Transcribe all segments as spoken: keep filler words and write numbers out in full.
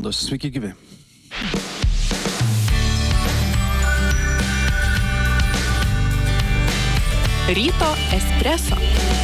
valandos. Sveiki gyvi. Ryto espreso.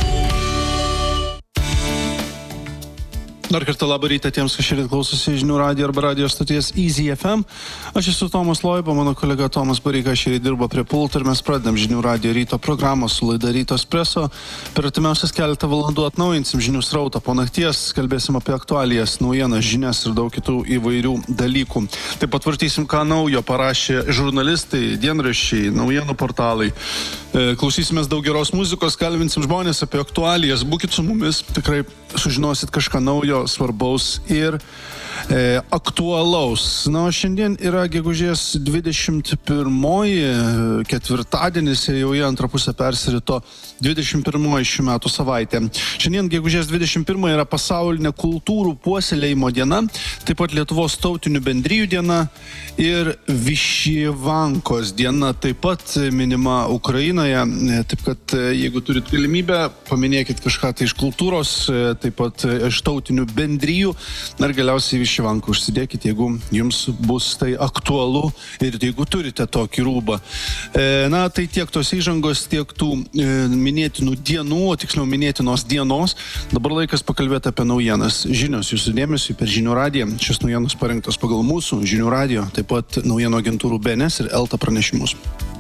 Dar kartą labą rytą tiems, kas šiandien klausosi žinių radijo arba radijo stoties Easy F M. Aš esu Tomas Loiba, mano kolega Tomas Bareika šiandien dirba prie pulto ir mes pradedam žinių radijo ryto programą su laida Ryto espreso. Per artimiausias keletą valandų atnaujinsim žinių srautą. Po nakties kalbėsim apie aktualijas, naujienas, žinias ir daug kitų įvairių dalykų. Taip pat vartysim, ką naujo parašė žurnalistai, dienraščiai, naujienų portalai. Klausysimės daug geros muzikos, kalbinsim žmonės apie aktualijas. Būkit su mumis, tikrai sužinosit kažką naujo, svarbaus ir e, aktualaus. Na, o šiandien yra gegužės dvidešimt pirmoji, ketvirtadienis ir jau į antrą pusę persirito dvidešimt pirmoji šių metų savaitė. Šiandien gegužės dvidešimt pirmoji yra pasaulinė kultūrų puoselėjimo diena, taip pat Lietuvos tautinių bendrijų diena ir Višivankos diena taip pat minima Ukrainoje. Taip kad jeigu turit galimybę, paminėkit kažką tai iš kultūros, taip pat iš tautinių bendrijų ir galiausiai Višivankų užsidėkit, jeigu jums bus tai aktualu ir jeigu turite tokį rūbą. Na, tai tiek tos įžangos, tiek tų minėtinų dienų, o tiksliau minėtinos dienos. Dabar laikas pakalbėti apie naujienas. Žinios jūsų dėmesiui per žinių radiją. Šis naujienos parengtos pagal mūsų žinių radijo, taip pat naujienų agentūrų B N S ir Elta pranešimus.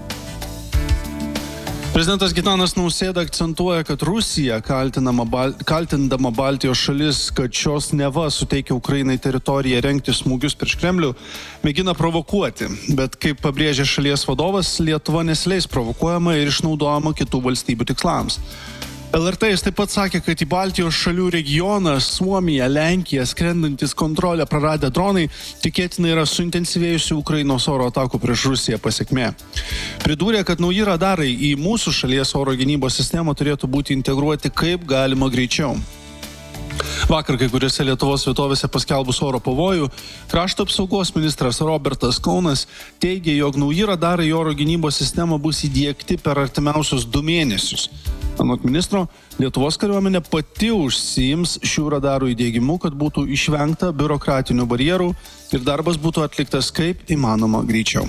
Prezidentas Gitanas Nausėda akcentuoja, kad Rusija, kaltinama, kaltindama Baltijos šalis, kad šios neva suteikia Ukrainai teritoriją rengti smūgius prieš Kremlių, mėgina provokuoti. Bet kaip pabrėžė šalies vadovas, Lietuva nesileis provokuojama ir išnaudojama kitų valstybių tikslams. L R T jis taip pat sakė, kad į Baltijos šalių regioną, Suomiją, Lenkiją skrendantis kontrolę praradę dronai tikėtina yra suintensyvėjusių Ukrainos oro atakų prieš Rusiją pasekmė. Pridūrė, kad nauji radarai į mūsų šalies oro gynybos sistemą turėtų būti integruoti kaip galima greičiau. Vakar kai kuriuose Lietuvos vietovėse paskelbus oro pavojų, krašto apsaugos ministras Robertas Kaunas teigė, jog nauji radarai į oro gynybos sistemą bus įdiegti per artimiausius du mėnesius. Anot ministro, Lietuvos kariuomenė pati užsiims šių radarų įdiegimu, kad būtų išvengta biurokratinių barjerų ir darbas būtų atliktas kaip įmanoma greičiau.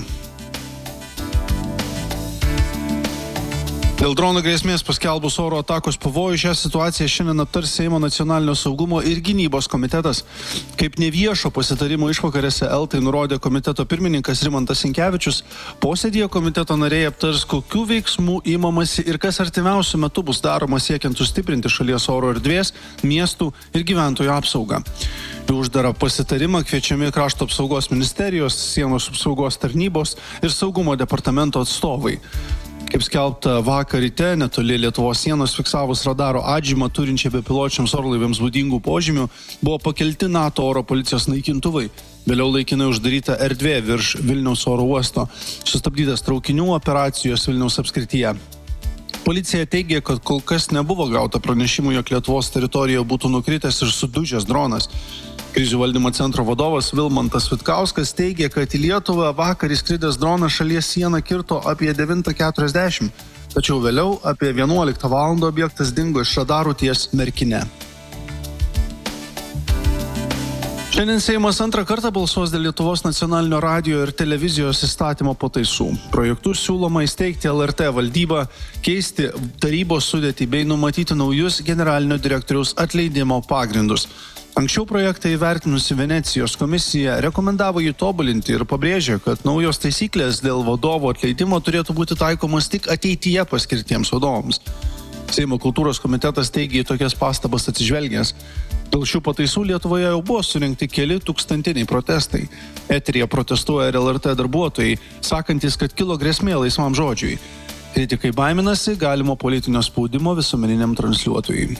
Dėl dronų grėsmės paskelbus oro atakos pavojų šią situaciją šiandien aptars Seimo nacionalinio saugumo ir gynybos komitetas. Kaip neviešo pasitarimo išvakarėse Eltai nurodė komiteto pirmininkas Rimantas Sinkevičius, posėdyje komiteto nariai aptars, kokių veiksmų imamasi ir kas artimiausiu metu bus daroma siekiant sustiprinti šalies oro erdvės, miestų ir gyventojų apsaugą. Į uždarą pasitarimą kviečiami krašto apsaugos ministerijos, sienos apsaugos tarnybos ir saugumo departamento atstovai. Kaip skelbta vakar ryte, netoli Lietuvos sienos fiksavus radaro atžymą turinčią bepiločiams orlaiviams būdingų požymių, buvo pakelti NATO oro policijos naikintuvai. Vėliau laikinai uždaryta erdvė virš Vilniaus oro uosto, sustabdytas traukinių operacijos Vilniaus apskrityje. Policija teigė, kad kol kas nebuvo gauta pranešimų, jog Lietuvos teritorijoje būtų nukritęs ir sudužęs dronas. Krizių valdymo centro vadovas Vilmantas Vitkauskas teigė, kad į Lietuvą vakar įskridęs dronas šalies sieną kirto apie devintą keturiasdešimt, tačiau vėliau apie vienuoliktą valandą objektas dingo iš radarų ties Merkine. Šiandien Seimas antrą kartą balsuos dėl Lietuvos nacionalinio radijo ir televizijos įstatymo pataisų. Projektus siūloma įsteigti L R T valdybą, keisti tarybos sudėtį bei numatyti naujus generalinio direktoriaus atleidimo pagrindus. Anksčiau projektą įvertinusi Venecijos komisija rekomendavo jį tobulinti ir pabrėžė, kad naujos taisyklės dėl vadovo atleidimo turėtų būti taikomas tik ateityje paskirtiems vadovams. Seimo kultūros komitetas teigė į tokias pastabas atsižvelgęs. Dėl šių pataisų Lietuvoje jau buvo surinkti keli tūkstantiniai protestai. Eteryje protestuoja ir L R T darbuotojai, sakantis, kad kilo grėsmė laisvam žodžiui. Kritikai baiminasi galimo politinio spaudimo visuomeniniam transliuotojui.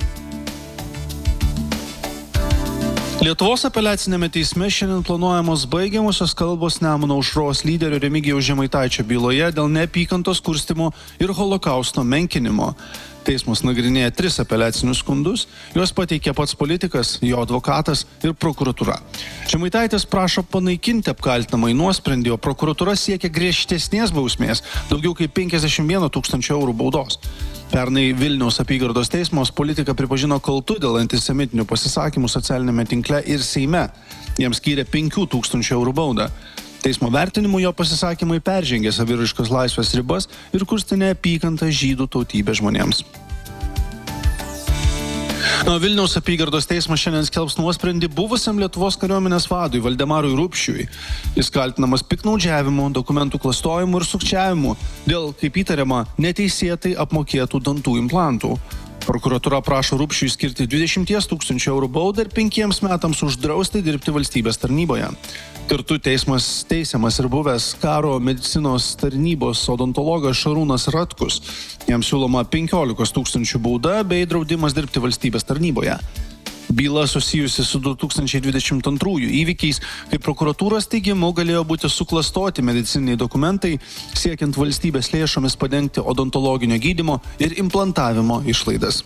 Lietuvos apeliacinėme teisme šiandien planuojamos baigiamosios kalbos Nemuno aušros lyderio Remigijaus Žemaitaičio byloje dėl neapykantos kurstymo ir holokausto menkinimo. Teismas nagrinėja tris apeliacinius skundus, juos pateikė pats politikas, jo advokatas ir prokuratūra. Žemaitaitis prašo panaikinti apkaltinamąjį nuosprendį, o prokuratūra siekia griežtesnės bausmės, daugiau kaip penkiasdešimt vieną tūkstančių eurų baudos. Pernai Vilniaus apygardos teismas politiką pripažino kaltu dėl antisemitinių pasisakymų socialinėme tinkle ir Seime. Jiems skyrė penkių tūkstančių eurų baudą. Teismo vertinimu jo pasisakymai peržengė saviraiškos laisvės ribas ir kurstė neapykantą žydų tautybę žmonėms. Na, Vilniaus apygardos teismas šiandien skelbs nuosprendį buvusiam Lietuvos kariuomenės vadui Valdemarui Rupšiui. Jis kaltinamas piktnaudžiavimu, dokumentų klastojimu ir sukčiavimu dėl, kaip įtariama, neteisėtai apmokėtų dantų implantų. Prokuratūra prašo Rupšiui skirti dvidešimt tūkstančių eurų baudą ir penkiems metams uždrausti dirbti valstybės tarnyboje. Kartu teismas teisiamas ir buvęs karo medicinos tarnybos odontologas Šarūnas Ratkus. Jam siūloma penkiolikos tūkstančių bauda bei draudimas dirbti valstybės tarnyboje. Byla susijusi su du tūkstančiai dvidešimt antrųjų įvykiais, kai prokuratūros teigimu galėjo būti suklastoti medicininiai dokumentai, siekiant valstybės lėšomis padengti odontologinio gydymo ir implantavimo išlaidas.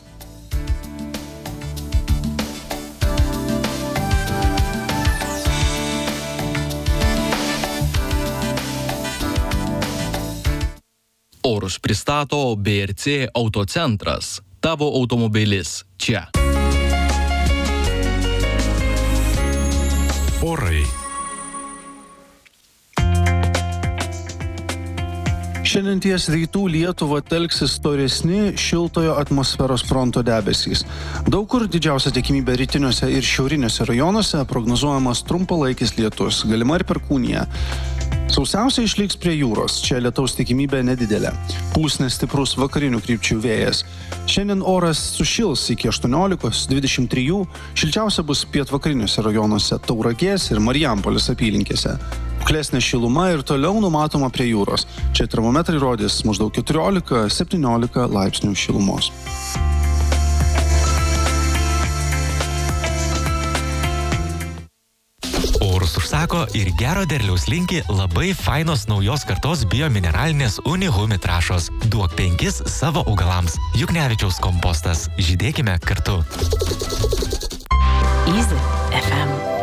Orus pristato B R C Autocentras. Tavo automobilis čia. Orai. Šiandien ties rytų Lietuvą telksis storesni šiltojo atmosferos fronto debesys. Daug kur didžiausia tikimybė rytiniuose ir šiauriniuose rajonuose prognozuojamas trumpalaikis lietus, galima ir perkūnija. Sausiausiai išliks prie jūros, čia lietaus tikimybė nedidelė. Pūs nestiprus vakarinių krypčių vėjas. Šiandien oras sušils iki aštuoniolikos dvidešimt trijų, šilčiausia bus pietvakariniuose rajonuose Tauragės ir Marijampolės apylinkėse. Kuklesnė šiluma ir toliau numatoma prie jūros. Čia termometrai rodys maždaug keturiolika septyniolika laipsnių šilumos. Orus užsako ir gero derliaus linki labai fainos naujos kartos biomineralinės Unihumi trąšos. Duok penkis savo augalams. Juknevičiaus kompostas. Žydėkime kartu. Easy F M.